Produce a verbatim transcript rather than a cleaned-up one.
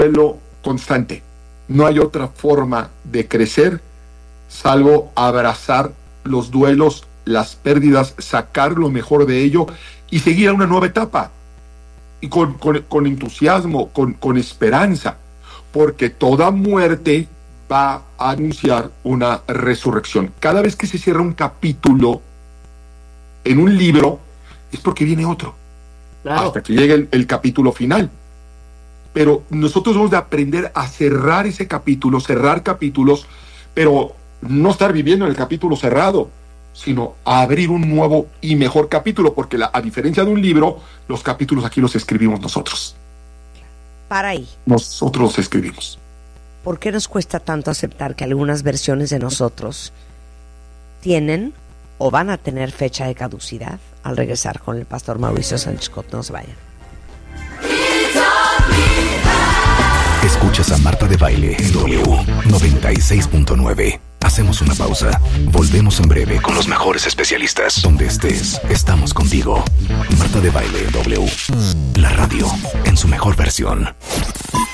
duelo constante. No hay otra forma de crecer salvo abrazar los duelos, las pérdidas, sacar lo mejor de ello y seguir a una nueva etapa. Y con, con, con entusiasmo, con, con esperanza, porque toda muerte va a anunciar una resurrección. Cada vez que se cierra un capítulo en un libro, es porque viene otro, claro, hasta que llegue el, el capítulo final. Pero nosotros debemos de aprender a cerrar ese capítulo, cerrar capítulos, pero no estar viviendo en el capítulo cerrado, sino a abrir un nuevo y mejor capítulo, porque la, a diferencia de un libro, los capítulos aquí los escribimos nosotros. Para ahí. Nosotros los escribimos. ¿Por qué nos cuesta tanto aceptar que algunas versiones de nosotros tienen o van a tener fecha de caducidad? Al regresar con el pastor Mauricio Sánchez Cot, no se vayan. Escuchas a Marta de Baile en W noventa y seis punto nueve. Hacemos una pausa. Volvemos en breve con los mejores especialistas. Donde estés, estamos contigo. Marta de Baile en W. La radio en su mejor versión.